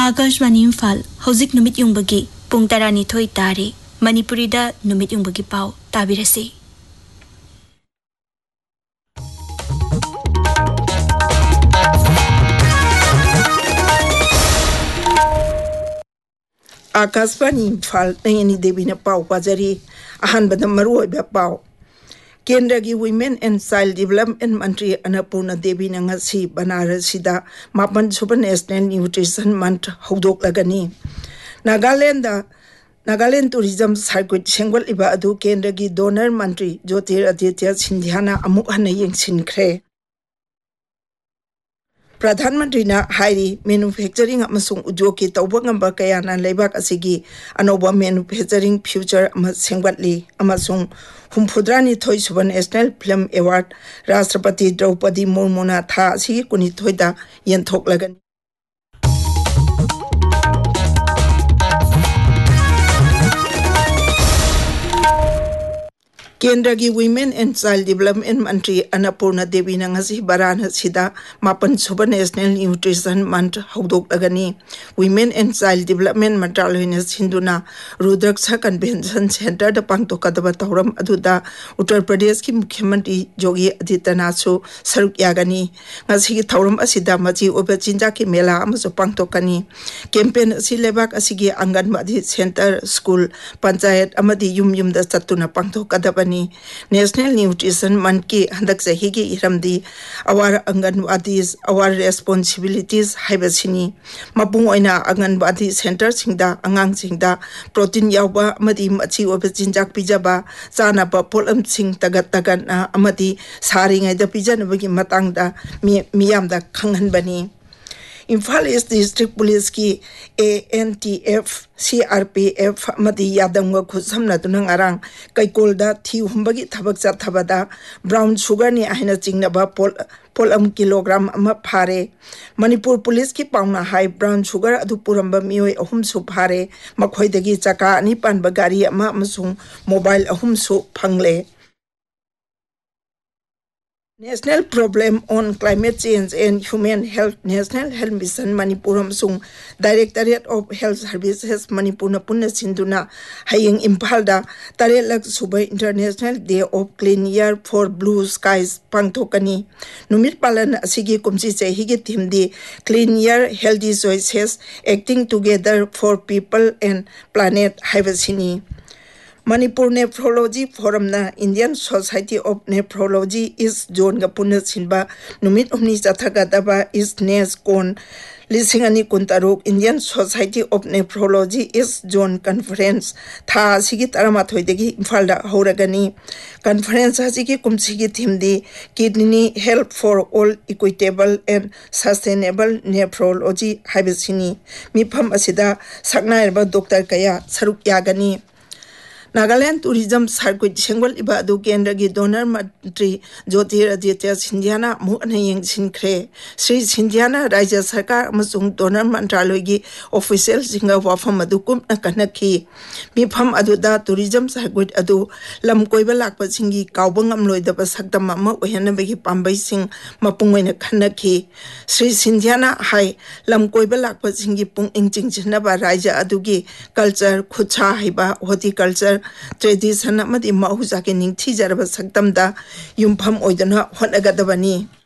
आकाशवाणी इम्फाल हौजिक नुमित युंबगी पुंग 12 तारे मणिपुरीदा नुमित युंबगी पाव ताबिरसे। आकाशवाणी इम्फाल नयनी देवी ने पाव पाजरी अहनबद मरुओइबा पाव केंद्र की वुमेन एंड चाइल्ड डेवलपमेंट मंत्री अन्नपूर्णा देवी ने ngasi बनारसीदा मापन super national nutrition month हौदोकलगनी Nagaland tourism circuit सेंगोलिबा अदु केंद्र की डोनर मंत्री ज्योतिरादित्य सिंधियाना अमुक हन यंगसिनख्रे। प्रधानमंत्री हाई मैन्युफैक्चरिंग उद्योग की तौब ngamba कयाना लेबाक असिगी अनोबा मैन्युफैक्चरिंग फ्यूचर सेंगबटली हुमफुद्रानी थोई सुब नेशनल फिल्म अवार्ड राष्ट्रपति द्रौपदी मुर्मुना था असिगी कुनिथोइदा यंथोकलगनी। केंद्र की वुमेन एंड चाइल्ड डेवलपमेंट मंत्री अन्नपूर्णा देवी ने ngasi वाराणसीदा मापन सुब national nutrition month हौदोकलगनी। Women and child development मंत्रालय ने सिंधुना रुद्राक्ष convention centre the पांगतोकदब तौरम अदुदा Uttar Pradesh की मुख्यमंत्री योगी आदित्यनाथ सरुक यागनी। ngasi थौरम असिदा मची ओबे चिंजा की मेला अमसु पांगतोकनी। कैंपेन असि लेबाक असिगी anganwadi centre school panchayat अमदी yum yum the चत्तुना पांगतोकदबनी। National nutrition month की हंदक चही की इरमदी अवार अंगनवाड़ीज अवार रेस्पॉन्सिबिलिटीज हाइबसिनी मपुंग ओइना अंगनवाड़ी सेंटर सिंगदा अंगांग सिंगदा प्रोटीन यावबा अमदी मची ओबे चिंजाक पिजाबा चानाबा पोलम सिंग तगत तगना अमदी सारिंगैदा पिजनबगी मतंगदा मियामदा खंगहनबनी। इम्फाल ईस्ट डिस्ट्रिक्ट पुलिस की ANTF CRPF मदी यादंग खुसमनदुना ngarang कैकोलदा थी हुंबगी थबक चथबदा ब्राउन शुगर नि आहिना चिंगनबा पोलम किलोग्राम अमा फारे। मणिपुर पुलिस की पाउना हाई ब्राउन शुगर अदु पुरंबा मियोय अहुम सु फारे मखोइदगी चका अनि पानबा गाड़ी अमा अमसुंग मोबाइल अहुम सु फंगले। National programme on climate change and human health national health mission Manipur अमसुंग directorate of health services Manipur पुन्ना सिंधुना हयेंग इम्फालदा 3 सुबह international day of clean air for blue skies पांगथोकनी। नुमित पालन असिगी Kumsi चहिगी थीमदी clean air healthy choices acting together for people and planet हाइबसिनी। Manipur nephrology forum ना Indian society of nephrology इस zone का पुनः Simba नुमित उन्नीस चथगदबा इस नेस कोन लिसिंगनी कुंतरुक Indian society of nephrology इस zone conference था सिगी तरमाथोइदगी इम्फालदा होरगनी। Conference हसिगी कुमसिगी थीमदी kidney health for all equitable and sustainable nephrology हाइबसिनी। मिफम असिदा सकनायरबा doctor कया सरुक यागनी। नागालैंड टूरिज्म सर्किट सेंगोलिबा अदु केंद्र की डोनर मंत्री ज्योतिरादित्य सिंधियाना मुन यंगसिनख्रे। श्री सिंधियाना राज्य सरकार अमसुंग डोनर मंत्रालय की ऑफिशियल सिंगा वाफम अदु कुमना कनखी। मिफम अदुदा टूरिज्म सर्किट अदु लम कोइबा लाकपसिंगी काउबंग अमलोइदबा सक्तम अमा ओहनबगी पांबैसिंग मपुंग ओइना खनखी। श्री सिंधियाना हाई लम कोइबा लाकपसिंगी पुंग इंचिंगजिनबा राज्य अदुगी कल्चर खुचा हाइबा हॉर्टिकल्चर ट्रेडिशन महूजा के निथीजरब सक्तमदा यूमफम होनगदबनी।